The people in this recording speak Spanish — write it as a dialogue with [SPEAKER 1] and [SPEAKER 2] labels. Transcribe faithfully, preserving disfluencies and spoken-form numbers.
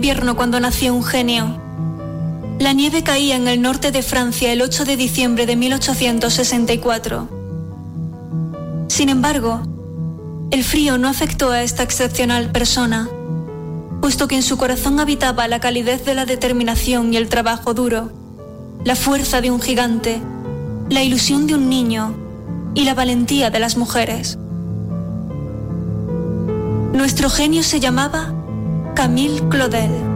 [SPEAKER 1] invierno cuando nació un genio. La nieve caía en el norte de Francia el ocho de diciembre de mil ochocientos sesenta y cuatro. Sin embargo, el frío no afectó a esta excepcional persona, puesto que en su corazón habitaba la calidez de la determinación y el trabajo duro, la fuerza de un gigante, la ilusión de un niño y la valentía de las mujeres. Nuestro genio se llamaba Camille Claudel.